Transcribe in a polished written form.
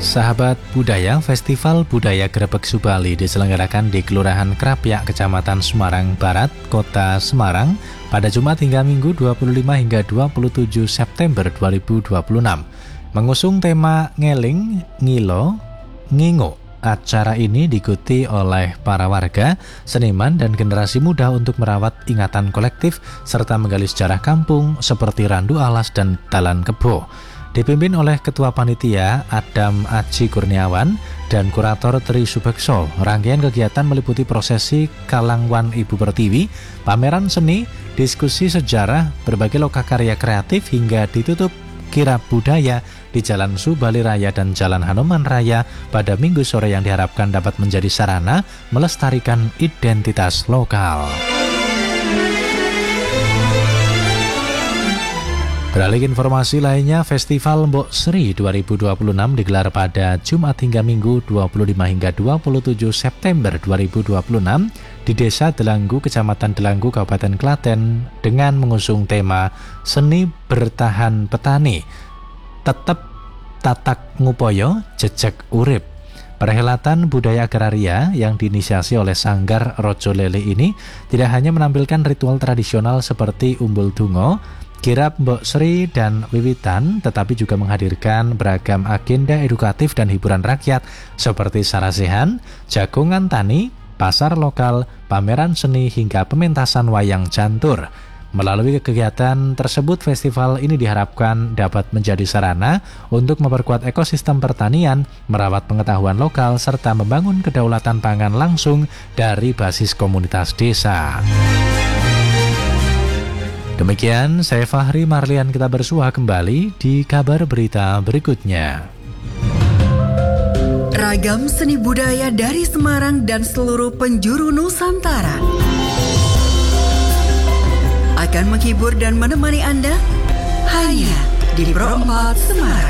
Sahabat budaya, Festival Budaya Grebeg Subali diselenggarakan di Kelurahan Krapyak, Kecamatan Semarang Barat, Kota Semarang pada Jumat hingga Minggu 25 hingga 27 September 2026. Mengusung tema Ngeling, Ngilo, Ngingo. Acara ini diikuti oleh para warga, seniman, dan generasi muda untuk merawat ingatan kolektif serta menggali sejarah kampung seperti Randu Alas dan Dalan Kebo. Dipimpin oleh Ketua Panitia Adam Aji Kurniawan dan Kurator Tri Subekso. Rangkaian kegiatan meliputi prosesi Kalangwan Ibu Pertiwi, pameran seni, diskusi sejarah, berbagai lokakarya kreatif hingga ditutup kirab budaya di Jalan Subali Raya dan Jalan Hanoman Raya pada Minggu sore yang diharapkan dapat menjadi sarana melestarikan identitas lokal. Beralih informasi lainnya, Festival Mbok Sri 2026 digelar pada Jumat hingga Minggu 25 hingga 27 September 2026 di Desa Delanggu, Kecamatan Delanggu, Kabupaten Klaten dengan mengusung tema Seni Bertahan Petani, Tetep Tatak Ngupoyo, Jejeg Urip. Perhelatan budaya agraria yang diinisiasi oleh Sanggar Rojo Lele ini tidak hanya menampilkan ritual tradisional seperti umbul dungo, kirab Mbok Sri, dan wiwitan, tetapi juga menghadirkan beragam agenda edukatif dan hiburan rakyat seperti sarasehan, jagongan tani, pasar lokal, pameran seni, hingga pementasan wayang jantur. Melalui kegiatan tersebut, festival ini diharapkan dapat menjadi sarana untuk memperkuat ekosistem pertanian, merawat pengetahuan lokal, serta membangun kedaulatan pangan langsung dari basis komunitas desa. Demikian, saya Fahri Marlian, kita bersua kembali di kabar berita berikutnya. Ragam seni budaya dari Semarang dan seluruh penjuru Nusantara akan menghibur dan menemani Anda hanya di Pro 4 Semarang.